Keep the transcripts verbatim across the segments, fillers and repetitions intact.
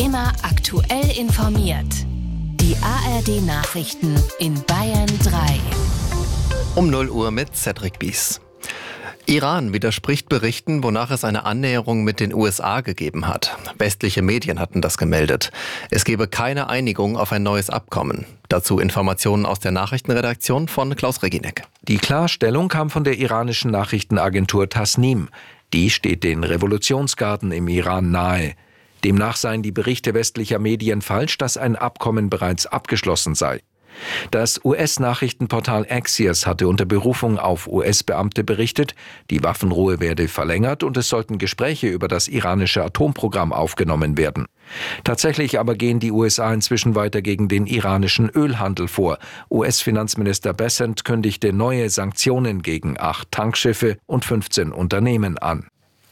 Immer aktuell informiert. Die A R D-Nachrichten in Bayern drei. Um null Uhr mit Cedric Bies. Iran widerspricht Berichten, wonach es eine Annäherung mit den U S A gegeben hat. Westliche Medien hatten das gemeldet. Es gebe keine Einigung auf ein neues Abkommen. Dazu Informationen aus der Nachrichtenredaktion von Klaus Reginek. Die Klarstellung kam von der iranischen Nachrichtenagentur Tasnim. Die steht den Revolutionsgarden im Iran nahe. Demnach seien die Berichte westlicher Medien falsch, dass ein Abkommen bereits abgeschlossen sei. Das U S-Nachrichtenportal Axios hatte unter Berufung auf U S-Beamte berichtet, die Waffenruhe werde verlängert und es sollten Gespräche über das iranische Atomprogramm aufgenommen werden. Tatsächlich aber gehen die U S A inzwischen weiter gegen den iranischen Ölhandel vor. U S-Finanzminister Bessent kündigte neue Sanktionen gegen acht Tankschiffe und fünfzehn Unternehmen an.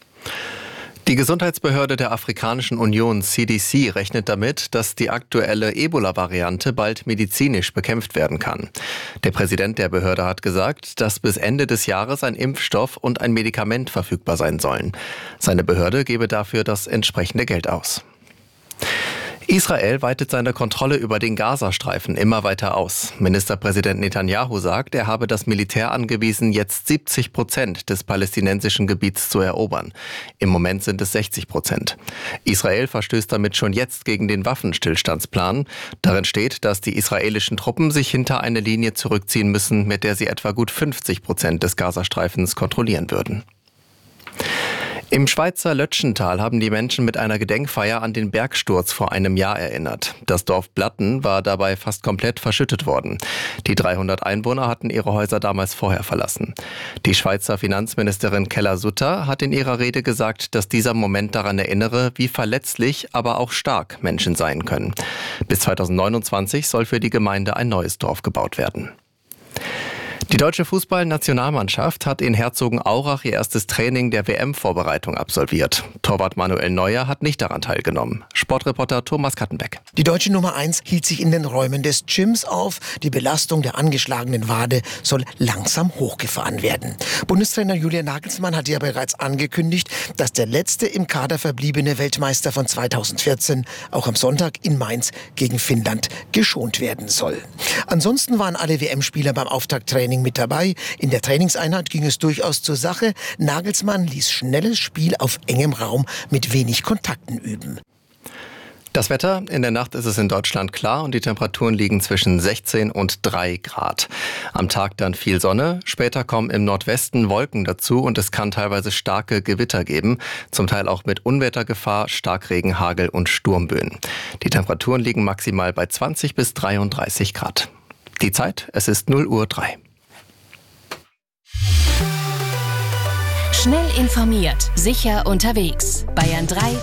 Die Gesundheitsbehörde der Afrikanischen Union C D C rechnet damit, dass die aktuelle Ebola-Variante bald medizinisch bekämpft werden kann. Der Präsident der Behörde hat gesagt, dass bis Ende des Jahres ein Impfstoff und ein Medikament verfügbar sein sollen. Seine Behörde gebe dafür das entsprechende Geld aus. Israel weitet seine Kontrolle über den Gazastreifen immer weiter aus. Ministerpräsident Netanyahu sagt, er habe das Militär angewiesen, jetzt siebzig Prozent des palästinensischen Gebiets zu erobern. Im Moment sind es sechzig Prozent. Israel verstößt damit schon jetzt gegen den Waffenstillstandsplan. Darin steht, dass die israelischen Truppen sich hinter eine Linie zurückziehen müssen, mit der sie etwa gut fünfzig Prozent des Gazastreifens kontrollieren würden. Im Schweizer Lötschental haben die Menschen mit einer Gedenkfeier an den Bergsturz vor einem Jahr erinnert. Das Dorf Blatten war dabei fast komplett verschüttet worden. Die dreihundert Einwohner hatten ihre Häuser damals vorher verlassen. Die Schweizer Finanzministerin Keller-Sutter hat in ihrer Rede gesagt, dass dieser Moment daran erinnere, wie verletzlich, aber auch stark Menschen sein können. Bis zweitausendneunundzwanzig soll für die Gemeinde ein neues Dorf gebaut werden. Die deutsche Fußballnationalmannschaft hat in Herzogenaurach ihr erstes Training der W M-Vorbereitung absolviert. Torwart Manuel Neuer hat nicht daran teilgenommen. Sportreporter Thomas Kattenbeck. Die deutsche Nummer eins hielt sich in den Räumen des Gyms auf. Die Belastung der angeschlagenen Wade soll langsam hochgefahren werden. Bundestrainer Julian Nagelsmann hat ja bereits angekündigt, dass der letzte im Kader verbliebene Weltmeister von zweitausendvierzehn auch am Sonntag in Mainz gegen Finnland geschont werden soll. Ansonsten waren alle W M-Spieler beim Auftakttraining mit dabei. In der Trainingseinheit ging es durchaus zur Sache. Nagelsmann ließ schnelles Spiel auf engem Raum mit wenig Kontakten üben. Das Wetter: In der Nacht ist es in Deutschland klar und die Temperaturen liegen zwischen sechzehn und drei Grad. Am Tag dann viel Sonne, später kommen im Nordwesten Wolken dazu und es kann teilweise starke Gewitter geben, zum Teil auch mit Unwettergefahr, Starkregen, Hagel und Sturmböen. Die Temperaturen liegen maximal bei zwanzig bis dreiunddreißig Grad. Die Zeit: Es ist null Uhr drei. Schnell informiert, sicher unterwegs. Bayern drei